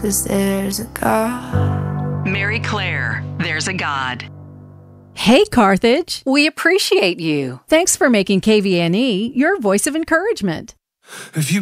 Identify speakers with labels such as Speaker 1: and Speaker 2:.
Speaker 1: 'cause there's a God.
Speaker 2: Mary Claire, There's a God.
Speaker 3: Hey, Carthage.
Speaker 2: We appreciate you.
Speaker 3: Thanks for making KVNE your voice of encouragement.
Speaker 4: If you